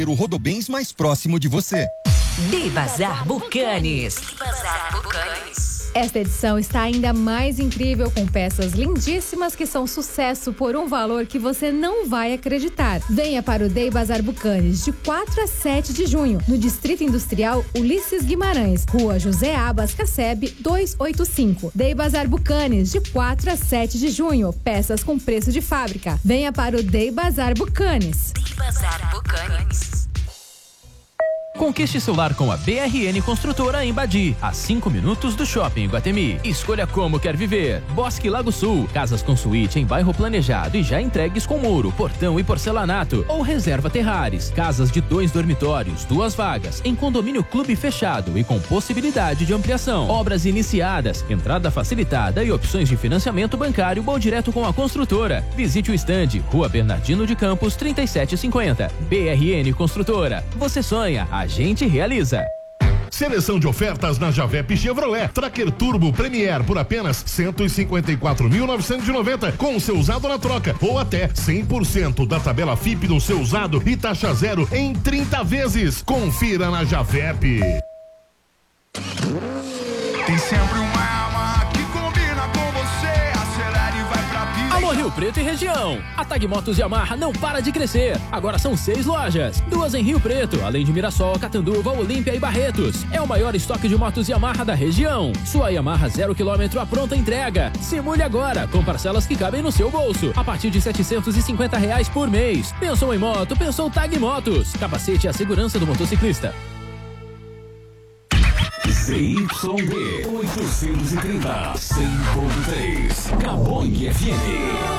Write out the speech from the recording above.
o Rodobens mais próximo de você. De Bazar Bucanes. Esta edição está ainda mais incrível, com peças lindíssimas que são sucesso por um valor que você não vai acreditar. Venha para o Day Bazar Bucanes de 4 a 7 de junho, no Distrito Industrial Ulisses Guimarães, Rua José Abas Casseb 285. Day Bazar Bucanes de 4 a 7 de junho, peças com preço de fábrica. Venha para o Day Bazar Bucanes. Day Bazar Bucanes. Conquiste seu lar com a BRN Construtora em Badi, a 5 minutos do Shopping Iguatemi. Escolha como quer viver. Bosque Lago Sul, casas com suíte em bairro planejado e já entregues com muro, portão e porcelanato. Ou reserva Terrares, casas de 2 dormitórios, 2 vagas, em condomínio clube fechado e com possibilidade de ampliação. Obras iniciadas, entrada facilitada e opções de financiamento bancário ou direto com a construtora. Visite o estande, Rua Bernardino de Campos, 3750. BRN Construtora. Você sonha, a gente realiza. Seleção de ofertas na Javep Chevrolet. Tracker Turbo Premier por apenas 154.990 com seu usado na troca ou até 100% da tabela FIP do seu usado e taxa zero em 30 vezes. Confira na Javep. Tem sempre uma Yamaha que combina com você. Acelera e vai pra pista. Alô Rio Preto e região. A Tag Motos Yamaha não para de crescer. Agora são 6 lojas. 2 em Rio Preto, além de Mirassol, Catanduva, Olímpia e Barretos. É o maior estoque de motos Yamaha da região. Sua Yamaha 0 km à pronta entrega. Simule agora, com parcelas que cabem no seu bolso. A partir de R$750 por mês. Pensou em moto? Pensou Tag Motos. Capacete e a segurança do motociclista. ZYB 830, 100.3, Cabong FM.